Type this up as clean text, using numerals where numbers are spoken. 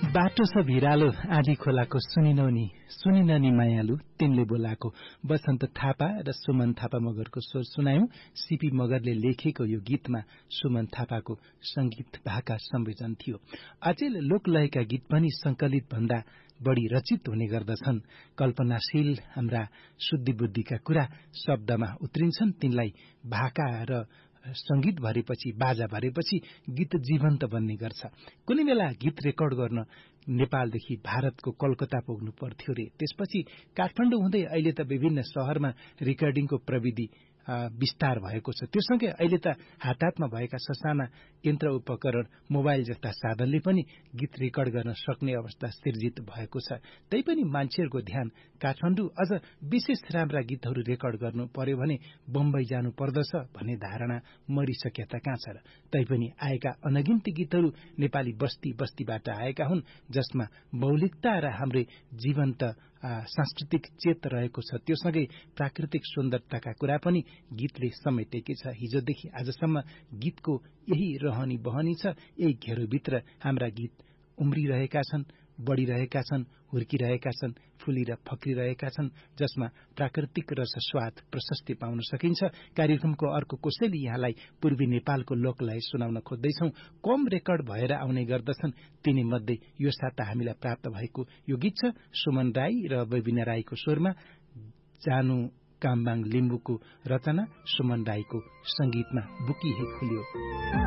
बाटो छ भिरालो आँधी खोलाको सुनिन नि मायालु तिनले बोलाको बसन्त थापा र सुमन थापा मगरको स्वर सुनायौं। सीपी मगरले लेखेको यो गीतमा सुमन थापाको संगीत भाका संयोजन थियो। अचेल लोकलयका गीत पनि संकलित भन्दा बढ़ी रचित हुने गर्दछन्। कल्पनाशील हाम्रा शुद्धि बुद्धिका कुरा शब्दमा उत्रिन्छन्। तिनलाई भाका र संगीत भरेपछि बाजा भरेपछि गीत जीवन्त बन्ने गर्छ। कुनै बेला गीत रेकर्ड गर्न नेपालदेखि भारतको कलकत्ता पुग्नु पर्थ्यो रे। त्यसपछि काठमाडौँ हुँदै अहिले त विभिन्न शहरमा रेकर्डिङको प्रविधि विस्तार भएको छ। त्यससँगै अहिले त हातमा भएका ससाना यन्त्र उपकरण मोबाइल जस्ता साधनले पनि गीत रेकर्ड गर्न सक्ने अवस्था सिर्जित भएको छ। तैपनि मान्छेहरूको ध्यान काठमाडौँ अझ विशेष राम्रा गीतहरू रेकर्ड गर्नु पर्यो भने बम्बई जानु पर्दछ भन्ने धारणा मरिसक्या त कहाँ छ र। तैपनि आएका अनगिन्ती गीतहरू नेपाली बस्ती बस्तीबाट आएका हुन्, जसमा मौलिकता र हाम्रै जीवन्त सांस्कृतिक चेत रहेको छ। त्योसँगै प्राकृतिक सुन्दरताका कुरा पनि गीतले समेटेकै छ। हिजोदेखि आजसम्म गीतको यही रहनी बहनी छ। यही घेरोभित्र हाम्रा गीत उम्रिरहेका छन्, बढ़िरहेका छन्, हुर्किरहेका छन्, फुली र फक्रिरहेका छन्, जसमा प्राकृतिक रस स्वाद प्रशस्ति पाउन सकिन्छ। कार्यक्रमको अर्को कोसेली यहाँलाई पूर्वी नेपालको लोकलय सुनाउन खोज्दैछौ। कम रेकर्ड भएर आउने गर्दछन्। तिनी मध्ये यो साता हामीलाई प्राप्त भएको यो गीत छ सुमन राई र बेबिना राईको स्वरमा, जानु कामबाङ लिम्बुको रचना, सुमन राईको संगीतमा बुकी हे खुल्यो।